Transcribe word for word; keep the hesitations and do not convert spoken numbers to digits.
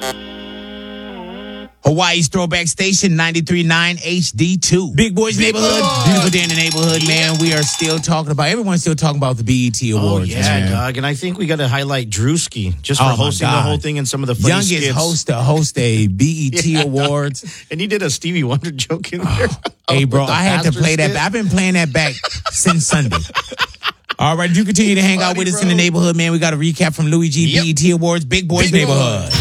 Hawaii's Throwback Station, ninety-three point nine H D two. Big Boys Big Neighborhood. Boy. Beautiful day in the neighborhood, man. We are still talking about, everyone's still talking about the B E T Awards. Oh, yeah, man. dog. And I think we got to highlight Drewski just for Oh, my hosting the God. whole thing and some of the funny Youngest skits. host to host a B E T Yeah. Awards. And he did a Stevie Wonder joke in there. Hey, bro, With the I had to pastor play that. skit. back. I've been playing that back since Sunday. All right, you continue to hang out Funny, with us bro. in the neighborhood, man. We got a recap from Louis G Yep. B E T Awards, Big Boys Big Neighborhood.